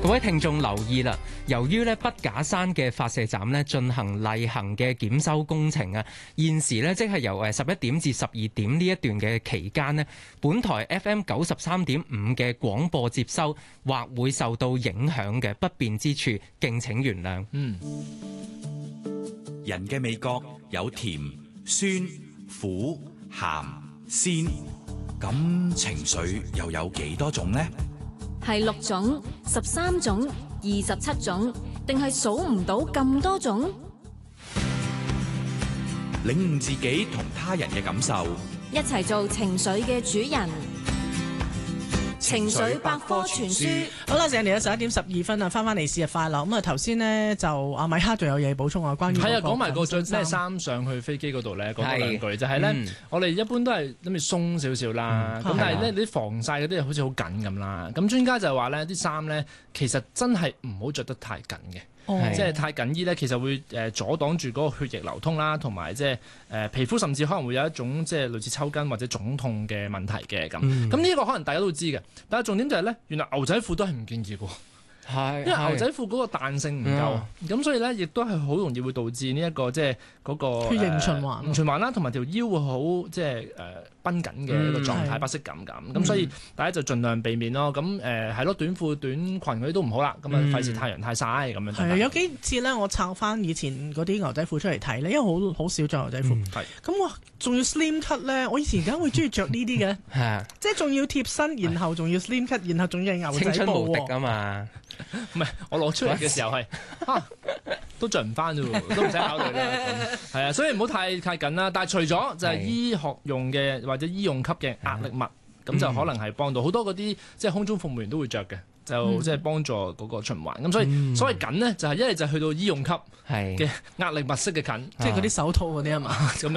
各位聽眾留意啦，由於咧筆架山嘅發射站咧進行例行嘅檢修工程啊，現時咧即係由11點至12點呢一段嘅期間咧，本台 FM 93.5嘅廣播接收或會受到影響嘅，不便之處敬請原諒。 人嘅味覺有甜、酸、苦、鹹、鮮，咁情緒又有幾多種呢？ 係6種、13種、27種，定係數唔到咁多種？ 領悟自己同他人嘅感受， 一齊做情緒嘅主人。情緒百科全書。 好啦，成日嚟到11點12分啊，翻嚟試日快樂。咁啊，頭先呢，就阿米克仲有嘢補充啊，關於係啊，講埋個着咩衫上去飛機嗰度咧，講多兩句就係咧，我哋一般都係諗住鬆少少啦，咁但係咧啲防曬嗰啲好似好緊咁啦。咁專家就係話咧，啲衫咧其實真係唔好着得太緊嘅。即係太緊衣咧，其實會阻擋住嗰個血液流通啦，同埋即係皮膚甚至可能會有一種即係類似抽筋或者腫痛嘅問題嘅咁。咁呢個可能大家都知嘅，但係重點就係咧，原來牛仔褲都係唔建議嘅。因為牛仔褲嗰個彈性唔夠，咁所以咧亦都係好容易會導致呢一個即係嗰個血液唔循環啦，同埋條腰會好即係繃緊嘅一個狀態，不適感咁。咁所以大家就盡量避免咯。咁係咯，短褲短裙嗰啲都唔好啦。咁啊，費事太陽太曬咁樣。 係有幾次咧，我抄翻以前嗰啲牛仔褲出嚟睇咧，因為好少着牛仔褲。咁我仲要 slim cut 咧，我以前點解會中意着呢啲嘅？即係仲要貼身，然後仲要 slim cut，然後仲要係牛仔布。 青春無敵啊嘛！ 唔係，我攞出嚟嘅時候係都着唔翻啫喎，都唔使考慮啦。係啊，所以唔好太緊啦。但係除咗就係醫學用嘅或者醫用級嘅壓力襪，咁就可能係幫到好多嗰啲即係空中服務員都會着嘅，就即係幫助嗰個循環。咁所以所謂緊呢，就係一係就去到醫用級嘅壓力襪式嘅緊， 即係嗰啲手套嗰啲啊嘛。